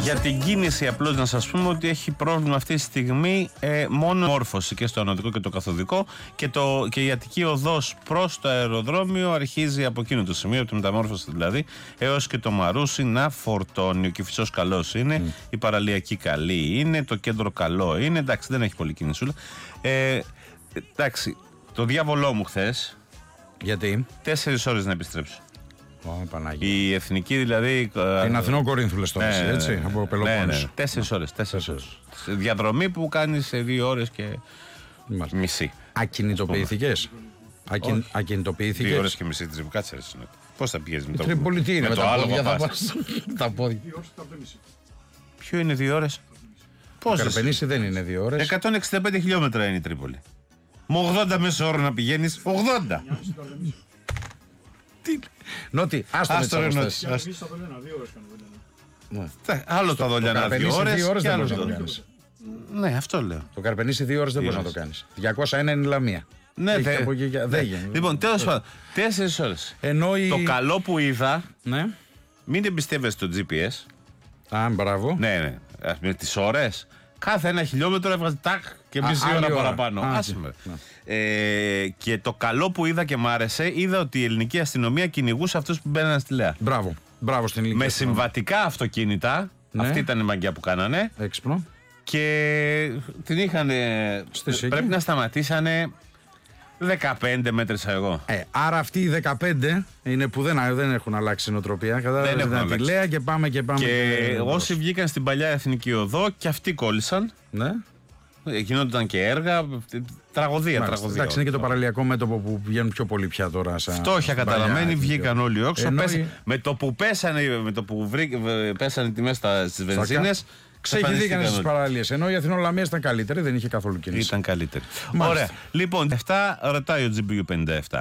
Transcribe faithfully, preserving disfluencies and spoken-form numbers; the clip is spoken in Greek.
Για την κίνηση, απλώς να σας πούμε ότι έχει πρόβλημα αυτή τη στιγμή ε, μόνο μόρφωση και στο ανωδικό και το καθοδικό, και, το, και η Αττική οδός προς το αεροδρόμιο αρχίζει από εκείνο το σημείο, από τη μεταμόρφωση δηλαδή, έως και το Μαρούσι να φορτώνει. Ο Κηφισός καλός είναι, mm. η παραλιακή καλή είναι, το κέντρο καλό είναι, εντάξει, δεν έχει πολύ κίνησούλα. Ε, εντάξει, το διάβολό μου χθες. Γιατί? Τέσσερις ώρες να επιστρέψω. Oh, η εθνική δηλαδή. Είναι Αθηνό Κορίνθου λες τώρα, ναι, έτσι, ναι, από Πελοπόννησο. Ναι, ναι. Τέσσερις ώρες. Τέσσερις ώρες. Διαδρομή που κάνεις σε δύο ώρες και Μάλιστα. μισή. Ακινητοποιηθήκες. Ακιν... Ακινητοποιηθήκες. Δύο ώρες και μισή Τρίπολη. Κάτσε ρε. Πώς θα πηγαίνεις με το, Τρίπολη, τι είναι, με με το τα άλλο πόδια θα πας. πας. Τα πόδια. Ποιο είναι δύο ώρες? Πώς? Καρπενήσι δεν είναι δύο ώρες. εκατόν εξήντα πέντε χιλιόμετρα είναι η Τρίπολη. Με ογδόντα μέσο όρο να πηγαίνεις. ογδόντα. Τι. Νότι, άστο με τις αποστάσεις. Άλλο τα Δολιανά δύο ώρες και άλλο το κάνεις. Ναι, αυτό λέω. Το Καρπενήσι δύο ώρες δεν μπορείς να το κάνεις. διακόσια ένα είναι η Λαμία. Ναι, δε... δεν γίνεται. Λοιπόν, τέλος πάντων, τέσσερις ώρες. Η... Το καλό που είδα, ναι. Μην εμπιστεύεσαι στο τζι πι ες. Α, μπράβο. Ναι, ναι. Με τις ώρες, κάθε ένα χιλιόμετρο έβγαζε τάκ και μισή ώρα, ώρα παραπάνω. Α, Άσε με. Ε, και το καλό που είδα και μ' άρεσε, είδα ότι η ελληνική αστυνομία κυνηγούσε αυτούς που μπαίνανε στη Λέα. Μπράβο. Μπράβο στην ελληνική με αστυνομία. Συμβατικά αυτοκίνητα. Ναι. Αυτή ήταν η μαγκιά που κάνανε. Έξυπνο. Και την είχαν. Πρέπει να σταματήσανε δεκαπέντε μέτρησα εγώ. Ε, άρα αυτοί οι δεκαπέντε είναι που δεν, δεν έχουν αλλάξει νοοτροπία. Κατάλαβε τη Λέα και πάμε και πάμε. Και, και όσοι βγήκαν στην παλιά εθνική οδό και αυτοί κόλλησαν. Ναι. Γινόταν και έργα. Τραγωδία, Μάλιστα, τραγωδία. Εντάξει, είναι και το παραλιακό μέτωπο που πηγαίνουν πιο πολύ πια τώρα. Φτώχεια καταλαμμένοι, βγήκαν όλοι όξω. Ενώ... Με το που πέσανε, με το που βρή, πέσανε οι τιμές στις βενζίνες. Ξεχυθήκαν στις παραλίες. Ενώ η Αθηνολαμία ήταν καλύτερη, δεν είχε καθόλου κίνηση. Ήταν καλύτερη. Μάλιστα. Ωραία. Λοιπόν, εφτά ρωτάει ο τζι μπι γιου πενήντα επτά.